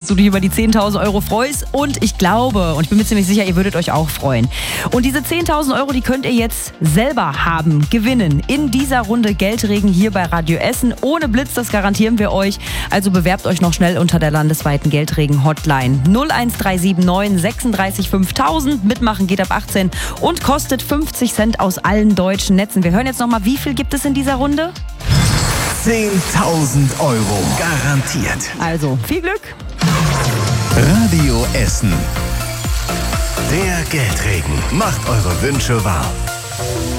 du dich über die 10.000 Euro freust. Und ich glaube, und ich bin mir ziemlich sicher, ihr würdet euch auch freuen. Und diese 10.000 Euro, die könnt ihr jetzt selber haben, gewinnen. In dieser Runde Geldregen hier bei Radio Essen. Ohne Blitz, das garantieren wir euch. Also bewerbt euch noch schnell unter der landesweiten Geldregen-Hotline. 01379 36 5000. Mitmachen geht ab 18 und kostet 50 Cent aus allen deutschen Netzen. Wir hören jetzt nochmal, wie viel gibt es in dieser Runde? 10.000 Euro. Garantiert. Also, viel Glück. Radio Essen. Der Geldregen macht eure Wünsche wahr.